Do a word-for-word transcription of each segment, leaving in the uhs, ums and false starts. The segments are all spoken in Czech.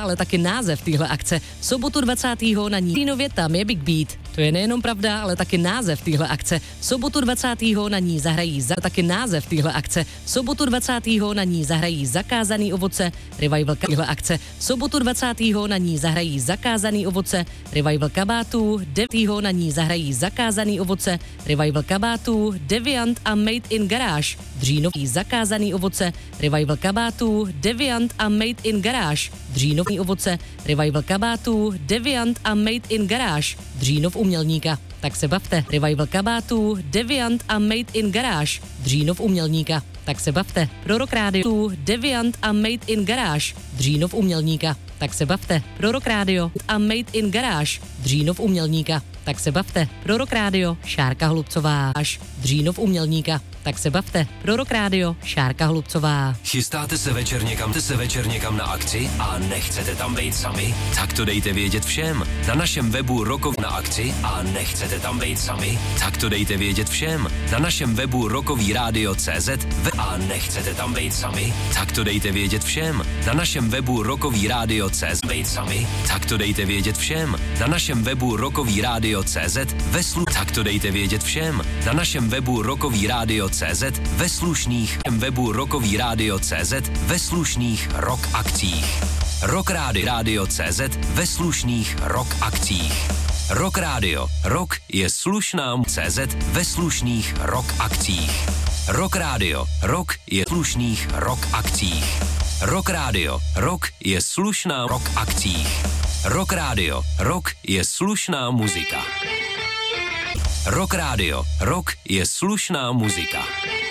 ale taky název téhle akce. V sobotu dvacátého na ní Řínově tam je Big Beat. To je nejenom pravda, ale taky název téhle akce. V sobotu dvacátého na ní zahrají za taky název téhle akce. V sobotu dvacátého na ní zahrají Zakázaný ovoce, revival téhle akce. V sobotu dvacátého na ní zahrají Zakázaný ovoce, revival kabátů. devátého na ní zahrají Zakázaný ovoce, revival kabátů. Deviant a Made in Garage. Dřínový Zakázaný ovoce, revival kabátů. Deviant a Made in Garage. Dřínový ovoce, revival kabátů. Deviant a Made in Garage. Dřínov umělníka. Tak se bavte. Revival kabátů. Deviant a Made in Garage. Dřínov umělníka. Tak se bavte. Prorok rádio. Deviant a Made in Garage. Dřínov umělníka. Tak se bavte. Prorok rádio a Made in Garage. Dřínov umělníka. Tak se bavte. Prorok rádio. Šárka Hlubcová. Až Dřínov umělníka. Tak se bavte. Prorok rádio. Šárka Hlubcová. Chystáte se večer někam, se večer někam na akci a nechcete tam být sami? Tak to dejte vědět všem. Na našem webu Rokov na akci a nechcete tam být sami? Tak to dejte vědět všem. Na našem webu rokový rádio tečka cé zet a nechcete tam být sami? Tak to dejte vědět všem. Na našem webu rokový rádio tečka cé zet být sami? Tak to dejte vědět všem. Na našem webu rokový rádio tečka cé zet ve slu... Tak to dejte vědět všem. Na našem webu rokový rádio tečka cé zet ve slušných webu rokový rádio tečka cé zet ve slušných rock akcích. Rock rádio rádio tečka cé zet ve slušných rock akcích. Rock rádio. Rock je slušná tečka cé zet ve slušných rock akcích. Rock rádio. Rock je slušných rock akcích. Rock rádio. Rock je slušná rock akcích. Rock rádio. Rock je slušná muzika. Rock rádio. Rock je slušná muzika.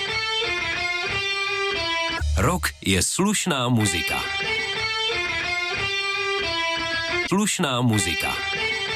Rock je slušná muzika. Slušná muzika.